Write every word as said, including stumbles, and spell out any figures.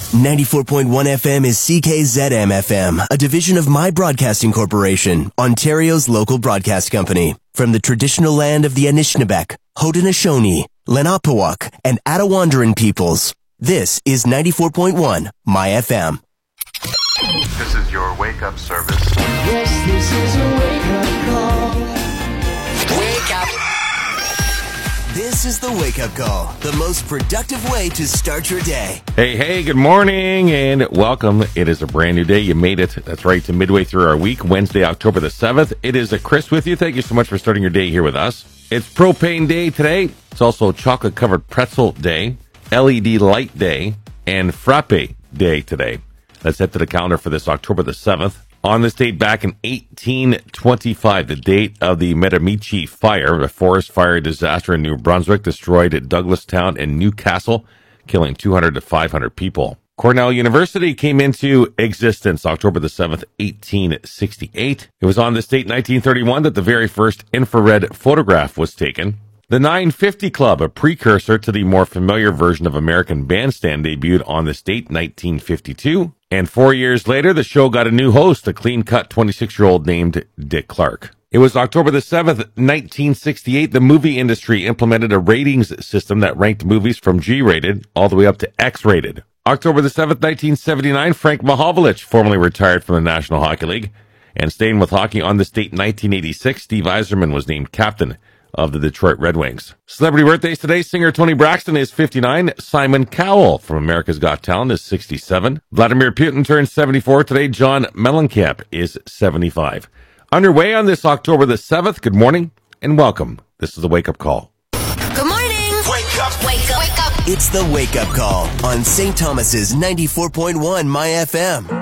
ninety-four point one F M is C K Z M F M, a division of My Broadcasting Corporation, Ontario's local broadcast company. From the traditional land of the Anishinaabeg, Haudenosaunee, Lenapehouk, and Attawandaron peoples, this is ninety-four point one My F M. This is your wake-up service. Yes, this is a wake-up call. Wake up! This is the wake-up call, the most productive way to start your day. Hey, hey, good morning and welcome. It is a brand new day. You made it. That's right, to midway through our week, Wednesday, October the seventh. It is a Chris with you. Thank you so much for starting your day here with us. It's Propane Day today. It's also Chocolate-Covered Pretzel Day, L E D Light Day, and Frappe Day today. Let's head to the calendar for this October the seventh. On this date back in eighteen twenty-five, the date of the Miramichi Fire, a forest fire disaster in New Brunswick, destroyed Douglastown and Newcastle, killing two hundred to five hundred people. Cornell University came into existence October the seventh, eighteen sixty-eight. It was on this date, nineteen thirty-one, that the very first infrared photograph was taken. The nine fifty Club, a precursor to the more familiar version of American Bandstand, debuted on this date, nineteen fifty-two. And four years later, the show got a new host, a clean-cut twenty-six-year-old named Dick Clark. It was October the seventh, nineteen sixty-eight, the movie industry implemented a ratings system that ranked movies from G-rated all the way up to X-rated. October the seventh, nineteen seventy-nine, Frank Mahovlich formally retired from the National Hockey League. And staying with hockey, on this date, nineteen eighty-six, Steve Yzerman was named captain of the Detroit Red Wings. Celebrity birthdays today: singer Tony Braxton is fifty-nine. Simon Cowell from America's Got Talent is sixty-seven. Vladimir Putin turns seventy-four today. John Mellencamp is seventy-five. Underway on this October the seventh. Good morning and welcome. This is the Wake Up Call. Good morning! Wake up! Wake up! Wake up! It's the Wake Up Call on Saint Thomas's ninety-four point one My F M.